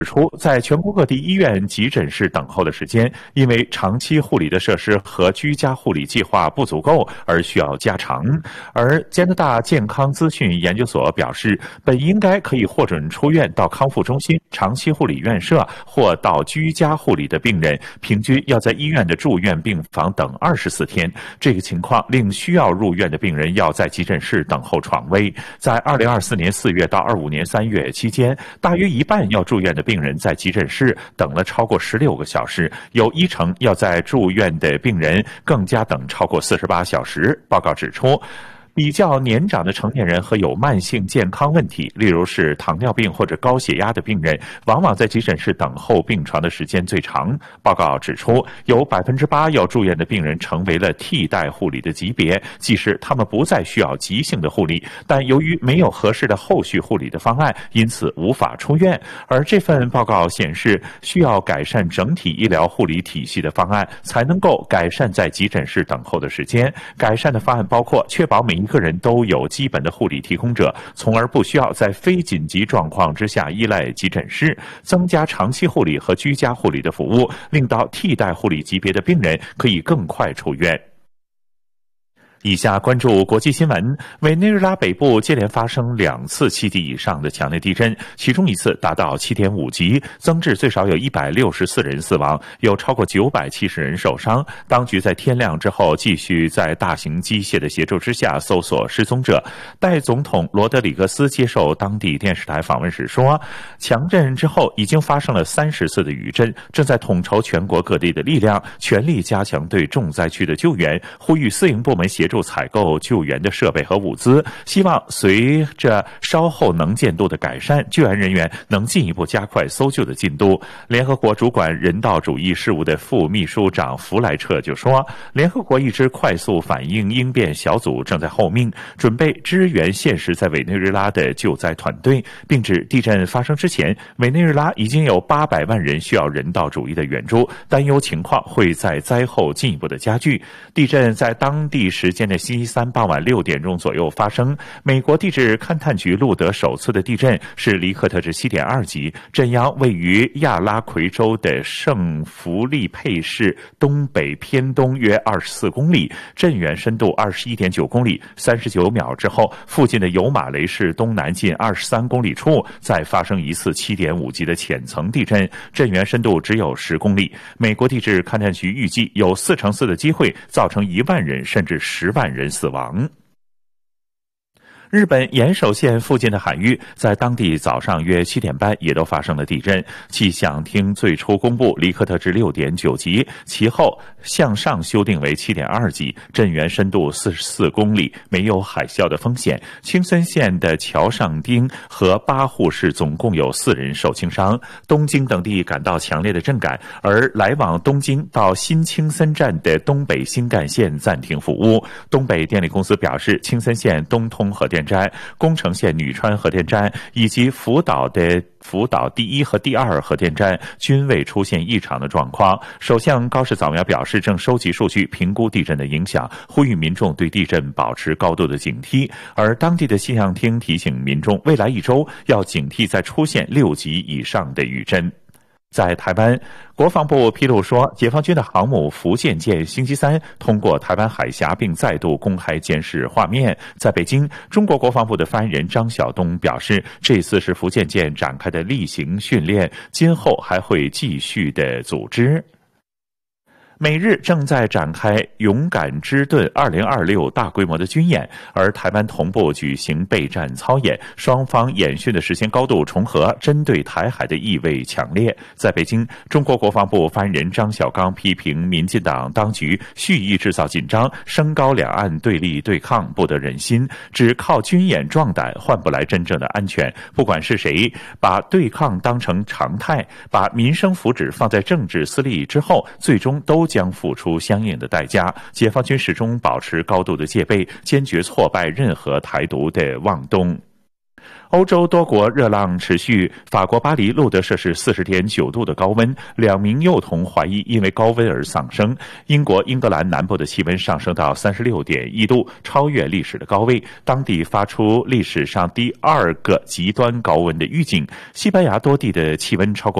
指出，在全国各地医院急诊室等候的时间，因为长期护理的设施和居家护理计划不足够而需要加长。而加拿大健康资讯研究所表示，本应该可以获准出院到康复中心、长期护理院舍或到居家护理的病人，平均要在医院的住院病房等24天。这个情况令需要入院的病人要在急诊室等候床位。在2024年4月到25年3月期间，大约一半要住院的病人在急诊室等了超过16个小时，有1成要在住院的病人更加等超过48小时。报告指出，比较年长的成年人和有慢性健康问题，例如是糖尿病或者高血压的病人，往往在急诊室等候病床的时间最长。报告指出，有8%要住院的病人成为了替代护理的级别，即是他们不再需要急性的护理，但由于没有合适的后续护理的方案，因此无法出院。而这份报告显示，需要改善整体医疗护理体系的方案，才能够改善在急诊室等候的时间。改善的方案包括确保每一个人都有基本的护理提供者，从而不需要在非紧急状况之下依赖急诊室，增加长期护理和居家护理的服务，令到替代护理级别的病人可以更快出院。以下关注国际新闻。委内瑞拉北部接连发生2次7级以上的强烈地震，其中一次达到7.5级，增至最少有164人死亡，有超过970人受伤。当局在天亮之后继续在大型机械的协助之下搜索失踪者。代总统罗德里格斯接受当地电视台访问时说，强震之后已经发生了30次的余震，正在统筹全国各地的力量，全力加强对重灾区的救援，呼吁私营部门协助采购救援的设备和物资，希望随着稍后能见度的改善，救援人员能进一步加快搜救的进度。联合国主管人道主义事务的副秘书长弗莱彻就说，联合国一支快速反应应变小组正在候命，准备支援现时在委内瑞拉的救灾团队，并指地震发生之前，委内瑞拉已经有800万人需要人道主义的援助，担忧情况会在灾后进一步的加剧。地震在当地时间的星期三傍晚6点钟左右发生。美国地质勘探局录得首次的地震是黎克特制7.2级，震央位于亚拉奎州的圣弗利佩市东北偏东约24公里，震源深度21.9公里。39秒之后，附近的尤马雷市东南近23公里处再发生一次7.5级的浅层地震，震源深度只有10公里。美国地质勘探局预计有4%的机会造成1万人甚至10万人死亡。日本岩手县附近的海域在当地早上约7点半也都发生了地震，气象厅最初公布黎克特制6.9级，其后向上修订为7.2级，震源深度44公里，没有海啸的风险。青森县的桥上町和八户市总共有4人受轻伤。东京等地感到强烈的震感，而来往东京到新青森站的东北新干线暂停服务。东北电力公司表示，青森县东通核电站、宫城县女川核电站以及福岛第1和第2核电站均未出现异常的状况。首相高市早苗表示，正收集数据，评估地震的影响，呼吁民众对地震保持高度的警惕。而当地的气象厅提醒民众，未来1周要警惕再出现6级以上的余震。在台湾，国防部披露说，解放军的航母福建舰星期三通过台湾海峡，并再度公开监视画面。在北京，中国国防部的发言人张晓东表示，这次是福建舰展开的例行训练，今后还会继续的组织。美日正在展开勇敢之盾2026大规模的军演，而台湾同步举行备战操演，双方演训的时间高度重合，针对台海的意味强烈。在北京，中国国防部发言人张晓刚批评民进党当局蓄意制造紧张，升高两岸对立对抗，不得人心，只靠军演壮胆换不来真正的安全。不管是谁把对抗当成常态，把民生福祉放在政治私利之后，最终都将付出相应的代价。解放军始终保持高度的戒备，坚决挫败任何台独的妄动。 欧洲多国热浪持续，法国巴黎录得摄氏40.9度的高温，2名幼童怀疑因为高温而丧生。英国英格兰南部的气温上升到36.1度，超越历史的高位，当地发出历史上第2个极端高温的预警。西班牙多地的气温超过